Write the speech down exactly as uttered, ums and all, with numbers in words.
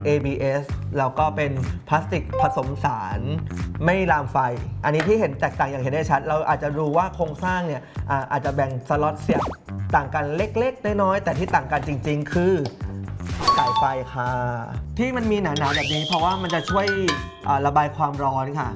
เอ บี เอส แล้วก็เป็นพลาสติกผสมสารไม่ลามไฟอันนี้ที่เห็นแตกต่างอย่างเห็นได้ชัดเราอาจจะรู้ว่าโครงสร้างเนี่ยอาจจะแบ่งสล็อตเสียบต่างกันเล็กๆน้อยๆแต่ที่ต่างกันจริงๆคือสายไฟค่ะที่มันมีหนาๆแบบนี้เพราะว่ามันจะช่วยระบายความร้อนค่ะ